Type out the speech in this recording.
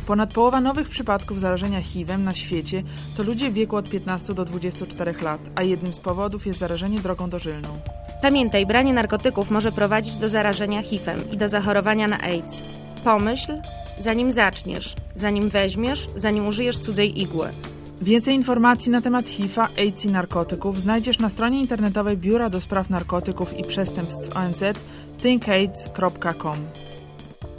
Ponad połowa nowych przypadków zarażenia HIV-em na świecie to ludzie w wieku od 15 do 24 lat, a jednym z powodów jest zarażenie drogą dożylną. Pamiętaj, branie narkotyków może prowadzić do zarażenia HIV-em i do zachorowania na AIDS. Pomyśl, zanim zaczniesz, zanim weźmiesz, zanim użyjesz cudzej igły. Więcej informacji na temat HIV-a, AIDS i narkotyków znajdziesz na stronie internetowej Biura do Spraw Narkotyków i Przestępstw ONZ thinkaids.com.